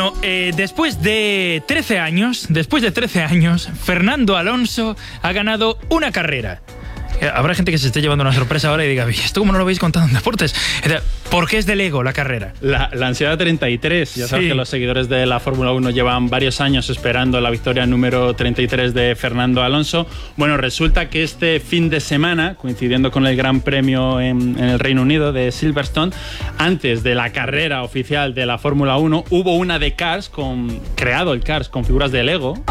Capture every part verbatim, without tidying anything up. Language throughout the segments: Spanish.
No, eh, después de trece años, después de trece años, Fernando Alonso ha ganado una carrera. Habrá gente que se esté llevando una sorpresa ahora y diga, ¿esto cómo no lo habéis contado en deportes? ¿Por qué es de Lego la carrera? La, la ansiedad treinta y tres. Ya sabes sí. que los seguidores de la Fórmula uno llevan varios años esperando la victoria número treinta y tres de Fernando Alonso. Bueno, resulta que este fin de semana, coincidiendo con el Gran Premio en, en el Reino Unido de Silverstone, antes de la carrera oficial de la Fórmula uno, hubo una de Cars, con, creado el Cars con figuras de Lego.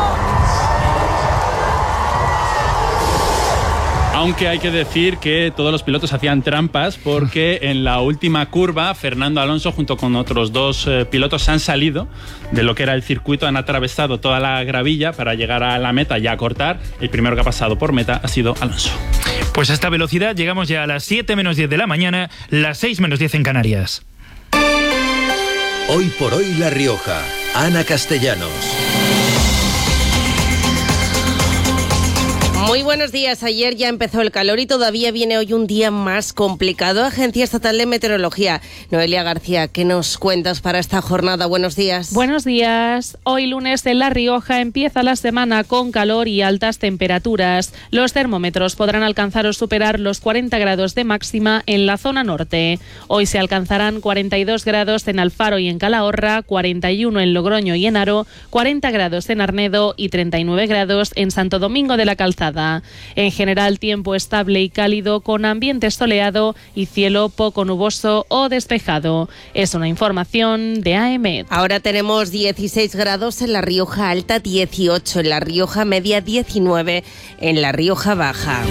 Aunque hay que decir que todos los pilotos hacían trampas porque en la última curva Fernando Alonso junto con otros dos eh, pilotos se han salido de lo que era el circuito, han atravesado toda la gravilla para llegar a la meta y a cortar. El primero que ha pasado por meta ha sido Alonso. Pues a esta velocidad llegamos ya a las siete menos diez de la mañana, las seis menos diez en Canarias. Hoy por hoy La Rioja. Ana Castellanos. Muy buenos días. Ayer ya empezó el calor y todavía viene hoy un día más complicado. Agencia Estatal de Meteorología. Noelia García, ¿qué nos cuentas para esta jornada? Buenos días. Buenos días. Hoy lunes en La Rioja empieza la semana con calor y altas temperaturas. Los termómetros podrán alcanzar o superar los cuarenta grados de máxima en la zona norte. Hoy se alcanzarán cuarenta y dos grados en Alfaro y en Calahorra, cuarenta y uno en Logroño y en Haro, cuarenta grados en Arnedo y treinta y nueve grados en Santo Domingo de la Calzada. En general, tiempo estable y cálido con ambiente soleado y cielo poco nuboso o despejado. Es una información de A E M E T. Ahora tenemos dieciséis grados en La Rioja Alta, dieciocho en La Rioja Media, diecinueve en La Rioja Baja.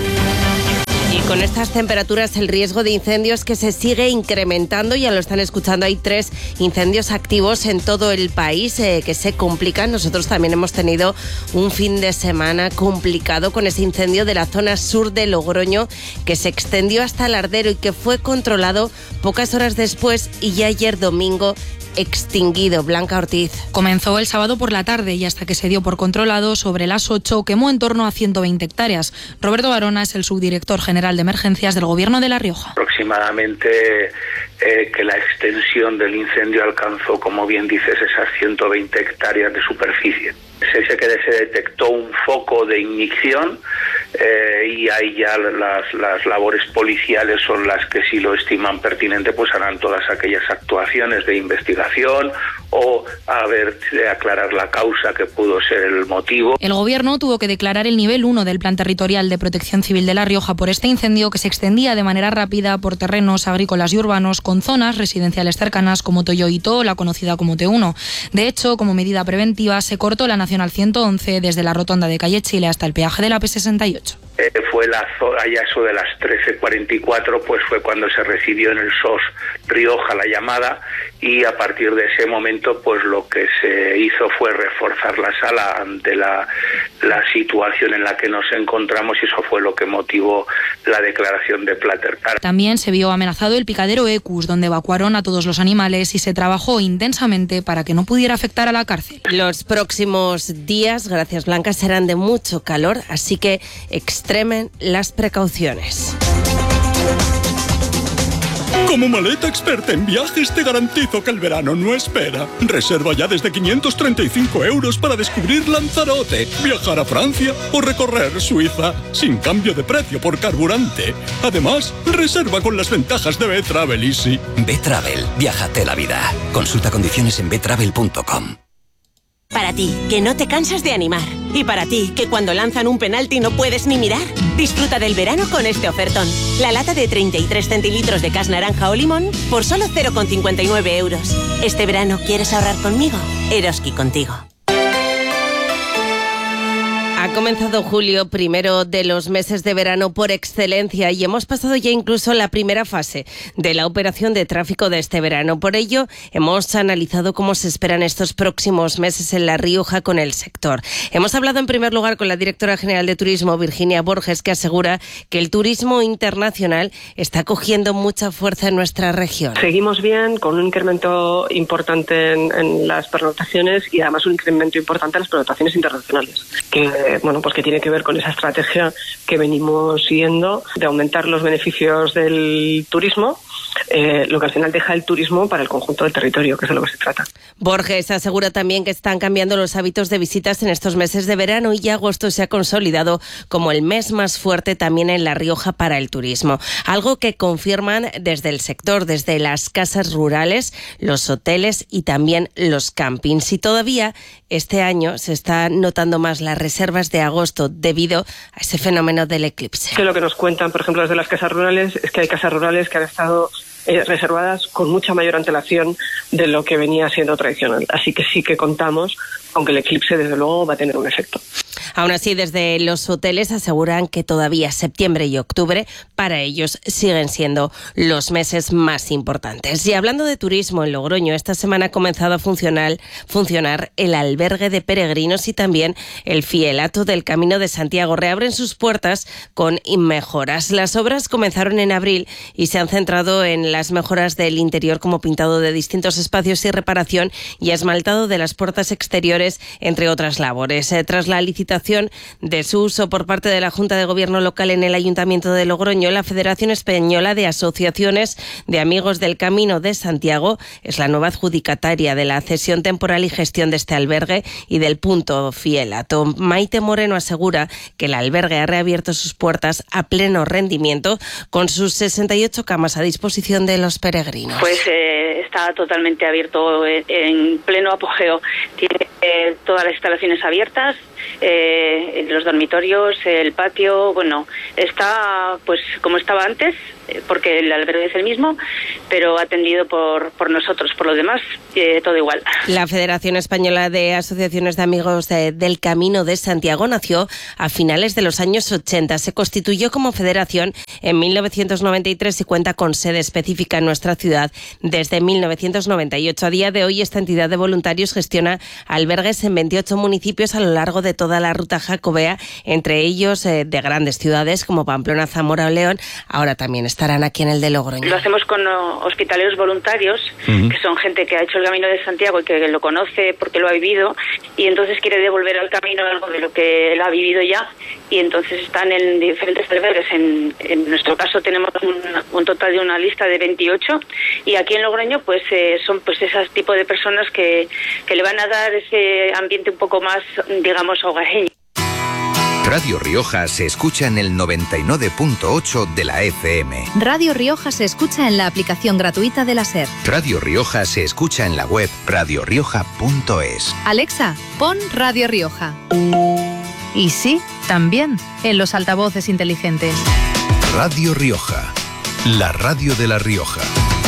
Y con estas temperaturas el riesgo de incendios que se sigue incrementando, ya lo están escuchando, hay tres incendios activos en todo el país eh, que se complican. Nosotros también hemos tenido un fin de semana complicado con ese incendio de la zona sur de Logroño que se extendió hasta Lardero y que fue controlado pocas horas después y ya ayer domingo extinguido. Blanca Ortiz. Comenzó el sábado por la tarde y hasta que se dio por controlado sobre las ocho quemó en torno a ciento veinte hectáreas. Roberto Barona es el subdirector general de emergencias del Gobierno de La Rioja. Aproximadamente eh, que la extensión del incendio alcanzó, como bien dices, esas ciento veinte hectáreas de superficie. Se dice que se detectó un foco de ignición eh, y ahí ya las, las labores policiales son las que, si lo estiman pertinente, pues harán todas aquellas actuaciones de investigación o a ver, de aclarar la causa que pudo ser el motivo. El Gobierno tuvo que declarar el nivel uno del Plan Territorial de Protección Civil de La Rioja por este incendio que se extendía de manera rápida por terrenos agrícolas y urbanos con zonas residenciales cercanas como Toyoito, la conocida como T uno. De hecho, como medida preventiva, se cortó la Nacional ciento once desde la rotonda de Calle Chile hasta el peaje de la P sesenta y ocho. Eh, fue la allá eso de las trece cuarenta y cuatro, pues fue cuando se recibió en el S O S Rioja la llamada, y a partir de ese momento pues lo que se hizo fue reforzar la sala ante la, la situación en la que nos encontramos, y eso fue lo que motivó la declaración de Platercar. También se vio amenazado el picadero Ecus, donde evacuaron a todos los animales y se trabajó intensamente para que no pudiera afectar a la cárcel. Los próximos días, gracias Blanca, serán de mucho calor, así que extremen las precauciones. Como maleta experta en viajes te garantizo que el verano no espera. Reserva ya desde quinientos treinta y cinco euros para descubrir Lanzarote, viajar a Francia o recorrer Suiza sin cambio de precio por carburante. Además, reserva con las ventajas de B-Travel Easy. B-Travel, viájate la vida. Consulta condiciones en b travel punto com. Para ti, que no te cansas de animar. Y para ti, que cuando lanzan un penalti no puedes ni mirar. Disfruta del verano con este ofertón. La lata de treinta y tres centilitros de Cas naranja o limón por solo cero coma cincuenta y nueve euros. Este verano, ¿quieres ahorrar conmigo? Eroski contigo. Ha comenzado julio, primero de los meses de verano por excelencia, y hemos pasado ya incluso la primera fase de la operación de tráfico de este verano. Por ello, hemos analizado cómo se esperan estos próximos meses en La Rioja con el sector. Hemos hablado en primer lugar con la directora general de Turismo, Virginia Borges, que asegura que el turismo internacional está cogiendo mucha fuerza en nuestra región. Seguimos bien, con un incremento importante en, en las pernoctaciones y además un incremento importante en las pernoctaciones internacionales, que bueno, pues que tiene que ver con esa estrategia que venimos siguiendo de aumentar los beneficios del turismo eh, lo que al final deja el turismo para el conjunto del territorio, que es de lo que se trata. Borges asegura también que están cambiando los hábitos de visitas en estos meses de verano y ya agosto se ha consolidado como el mes más fuerte también en La Rioja para el turismo. Algo que confirman desde el sector, desde las casas rurales, los hoteles y también los campings. Y todavía este año se están notando más las reservas de agosto debido a ese fenómeno del eclipse. Que lo que nos cuentan, por ejemplo, desde las casas rurales, es que hay casas rurales que han estado eh, reservadas con mucha mayor antelación de lo que venía siendo tradicional. Así que sí que contamos, aunque el eclipse desde luego va a tener un efecto. Aún así, desde los hoteles aseguran que todavía septiembre y octubre para ellos siguen siendo los meses más importantes. Y hablando de turismo en Logroño, esta semana ha comenzado a funcionar, funcionar el albergue de peregrinos y también el Fielato del Camino de Santiago. Reabren sus puertas con mejoras. Las obras comenzaron en abril y se han centrado en las mejoras del interior, como pintado de distintos espacios y reparación y esmaltado de las puertas exteriores, entre otras labores. Eh, tras la licitación de su uso por parte de la Junta de Gobierno local en el Ayuntamiento de Logroño, la Federación Española de Asociaciones de Amigos del Camino de Santiago es la nueva adjudicataria de la cesión temporal y gestión de este albergue y del punto Fielato. Maite Moreno asegura que el albergue ha reabierto sus puertas a pleno rendimiento con sus sesenta y ocho camas a disposición de los peregrinos. Pues eh, está totalmente abierto en, en pleno apogeo. Tiene eh, todas las instalaciones abiertas, eh, los dormitorios, el patio, bueno, está pues como estaba antes, porque el albergue es el mismo, pero atendido por, por nosotros. Por lo demás, eh, todo igual. La Federación Española de Asociaciones de Amigos de, del Camino de Santiago nació a finales de los años ochenta. Se constituyó como federación en mil novecientos noventa y tres y cuenta con sede específica en nuestra ciudad desde mil novecientos noventa y ocho. A día de hoy, esta entidad de voluntarios gestiona albergues en veintiocho municipios a lo largo de toda la ruta jacobea, entre ellos eh, de grandes ciudades como Pamplona, Zamora o León. Ahora también está estarán aquí en el de Logroño. Lo hacemos con uh, hospitaleros voluntarios, uh-huh. que son gente que ha hecho el Camino de Santiago y que lo conoce porque lo ha vivido, y entonces quiere devolver al camino algo de lo que él ha vivido ya, y entonces están en diferentes albergues. En, en nuestro caso tenemos un, un total de una lista de veintiocho, y aquí en Logroño pues eh, son pues esas tipo de personas que, que le van a dar ese ambiente un poco más, digamos, hogareño. Radio Rioja se escucha en el noventa y nueve punto ocho de la F M. Radio Rioja se escucha en la aplicación gratuita de la SER. Radio Rioja se escucha en la web radio rioja punto es. Alexa, pon Radio Rioja. Y sí, también en los altavoces inteligentes. Radio Rioja, la radio de La Rioja.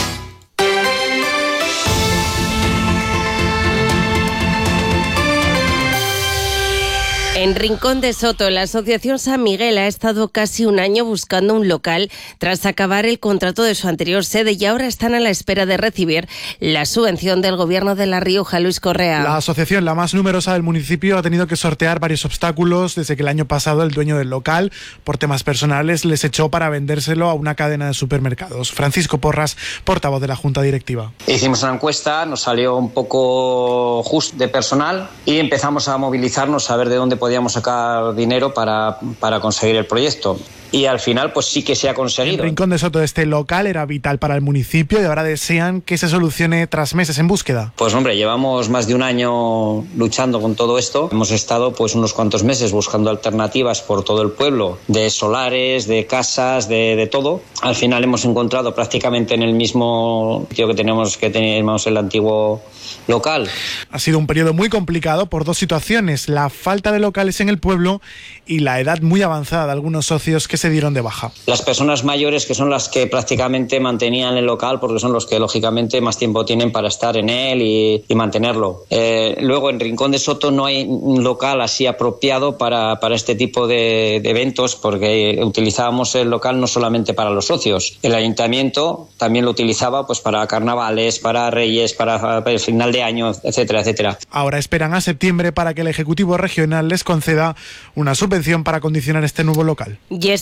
En Rincón de Soto, la Asociación San Miguel ha estado casi un año buscando un local tras acabar el contrato de su anterior sede y ahora están a la espera de recibir la subvención del Gobierno de La Rioja. Luis Correa. La asociación, la más numerosa del municipio, ha tenido que sortear varios obstáculos desde que el año pasado el dueño del local, por temas personales, les echó para vendérselo a una cadena de supermercados. Francisco Porras, portavoz de la Junta Directiva. Hicimos una encuesta, nos salió un poco justo de personal y empezamos a movilizarnos a ver de dónde podíamos podíamos sacar dinero para, para conseguir el proyecto. Y al final, pues sí que se ha conseguido. El Rincón de Soto, este local era vital para el municipio y ahora desean que se solucione tras meses en búsqueda. Pues hombre, llevamos más de un año luchando con todo esto. Hemos estado pues unos cuantos meses buscando alternativas por todo el pueblo, de solares, de casas, de, de todo. Al final hemos encontrado prácticamente en el mismo sitio que tenemos que teníamos el antiguo local. Ha sido un periodo muy complicado por dos situaciones: la falta de locales en el pueblo y la edad muy avanzada de algunos socios que se dieron de baja. Las personas mayores, que son las que prácticamente mantenían el local, porque son los que lógicamente más tiempo tienen para estar en él y, y mantenerlo. Eh, luego en Rincón de Soto no hay un local así apropiado para, para este tipo de, de eventos, porque utilizábamos el local no solamente para los socios. El ayuntamiento también lo utilizaba pues para carnavales, para reyes, para el final de año, etcétera, etcétera. Ahora esperan a septiembre para que el Ejecutivo Regional les conceda una subvención para acondicionar este nuevo local. Y este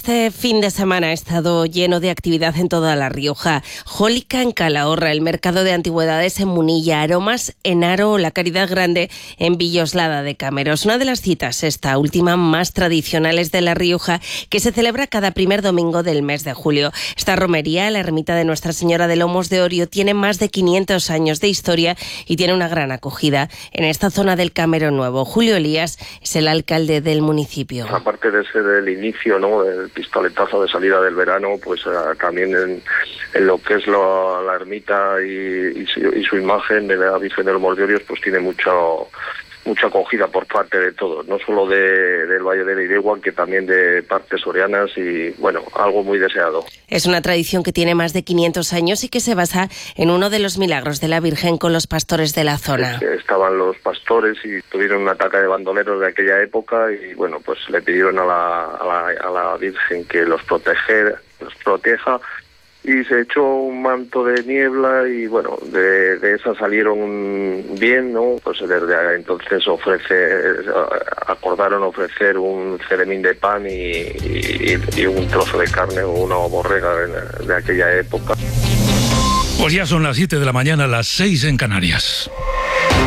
Este fin de semana ha estado lleno de actividad en toda La Rioja. Jólica en Calahorra, el mercado de antigüedades en Munilla, Aromas en Aro, la Caridad Grande en Villoslada de Cameros. Una de las citas, esta última, más tradicionales de La Rioja, que se celebra cada primer domingo del mes de julio. Esta romería, la ermita de Nuestra Señora de Lomos de Orio, tiene más de quinientos años de historia y tiene una gran acogida en esta zona del Camero Nuevo. Julio Elías es el alcalde del municipio. Aparte de ser el inicio, ¿no?, el pistoletazo de salida del verano, pues uh, también en, en lo que es lo, la ermita y, y, su, y su imagen de la Virgen de los Mordorios, pues tiene mucho mucha acogida por parte de todos, no solo de, del Valle de Leirigua, que también de partes sorianas y, bueno, algo muy deseado. Es una tradición que tiene más de quinientos años y que se basa en uno de los milagros de la Virgen con los pastores de la zona. Es que estaban los pastores y tuvieron un ataque de bandoleros de aquella época y, bueno, pues le pidieron a la, a la, a la Virgen que los, proteger, los proteja, y se echó un manto de niebla y, bueno, de, de esa salieron bien, ¿no? Pues desde entonces ofrece, acordaron ofrecer un ceremín de pan y, y, y un trozo de carne o una borrega de, de aquella época. Pues ya son las siete de la mañana, las seis en Canarias.